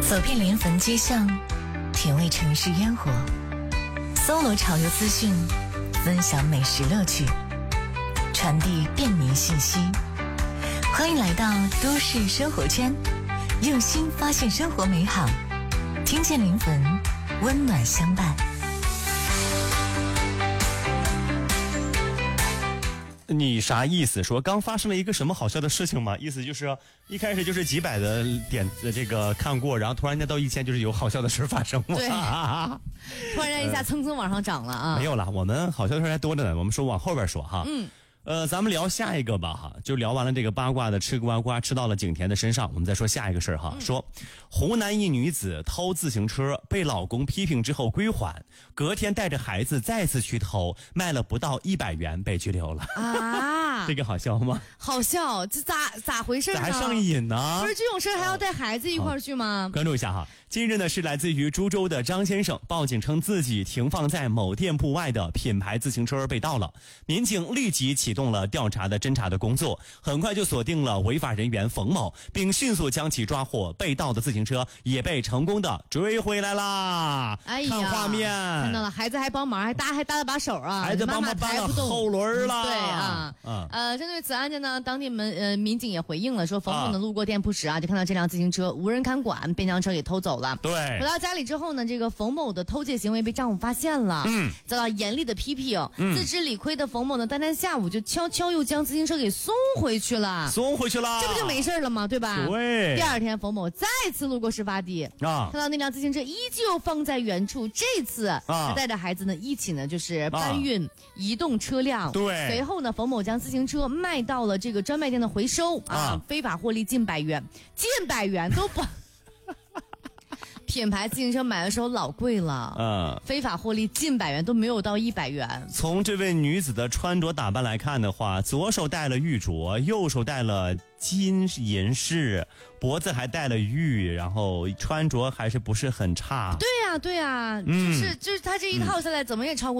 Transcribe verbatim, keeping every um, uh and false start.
走遍临汾街巷，品味城市烟火，搜罗潮流资讯，分享美食乐趣，传递便民信息。欢迎来到都市生活圈，用心发现生活美好，听见临汾，温暖相伴。 你啥意思？说刚发生了一个什么好笑的事情吗？意思就是一开始就是几百的点这个看过，然后突然间到一千，就是有好笑的事发生吗？ 对，突然间一下蹭蹭往上涨了啊！ 没有了，我们好笑的事还多着呢，我们说往后边说哈。嗯。呃，咱们聊下一个吧哈，就聊完了这个八卦的吃瓜瓜吃到了景甜的身上，我们再说下一个事儿哈。嗯、说湖南一女子偷自行车被老公批评之后归还，隔天带着孩子再次去偷，卖了不到一百元被拘留了啊！这个好笑吗？ 好笑，这咋咋回事呢？ 咋还上瘾呢？ 不是这种事儿还要带孩子一块儿去吗？ 关注一下哈。近日呢，是来自于株洲的张先生报警称自己停放在某店铺外的品牌自行车被盗了，民警立即启动了调查的侦查的工作，很快就锁定了违法人员冯某，并迅速将其抓获，被盗的自行车也被成功的追回来啦！ 哎呀， 看画面， 看到了，孩子还帮忙，还搭还搭了把手啊， 孩子帮忙搬了后轮了。 对啊，嗯、呃，针对此案件呢，当地门呃民警也回应了，说冯某呢路过店铺时啊，就看到这辆自行车无人看管，便将车给偷走了。 对， 回到家里之后呢，这个冯某的偷窃行为被丈夫发现了，嗯，遭到严厉的批评。嗯、自知理亏的冯某呢，当天下午就悄悄又将自行车给送回去了，送回去了， 这不就没事了吗？对吧？ 对。 第二天，冯某再次路过事发地啊，看到那辆自行车依旧放在原处，这次他带着孩子呢一起呢就是搬运移动车辆。 对。 随后呢，冯某将自行车卖到了这个专卖店的回收啊，啊非法获利近百元，近百元都不。品牌自行车买的时候老贵了，嗯，非法获利近百元都没有到一百元。 从这位女子的穿着打扮来看的话，左手戴了玉镯，右手戴了金银饰，脖子还戴了玉，然后穿着还是不是很差。 对呀、啊、对呀、啊， 嗯、 就是就是他这一套下来怎么也超过